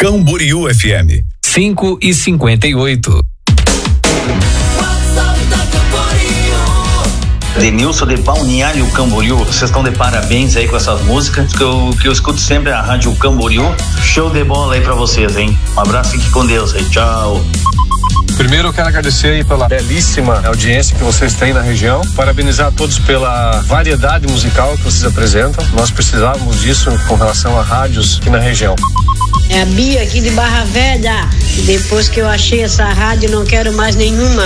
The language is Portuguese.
Camboriú FM. 5:58. Denilson de Balneário Camboriú, vocês estão de parabéns aí com essas músicas, que eu escuto sempre a Rádio Camboriú. Show de bola aí pra vocês, hein? Um abraço, fique com Deus aí, tchau. Primeiro eu quero agradecer aí pela belíssima audiência que vocês têm na região, parabenizar a todos pela variedade musical que vocês apresentam. Nós precisávamos disso com relação a rádios aqui na região. É a Bia aqui de Barra Velha. Depois que eu achei essa rádio, não quero mais nenhuma.